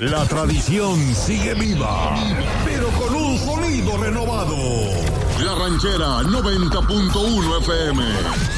La tradición sigue viva, pero con un sonido renovado. La Ranchera 90.1 FM.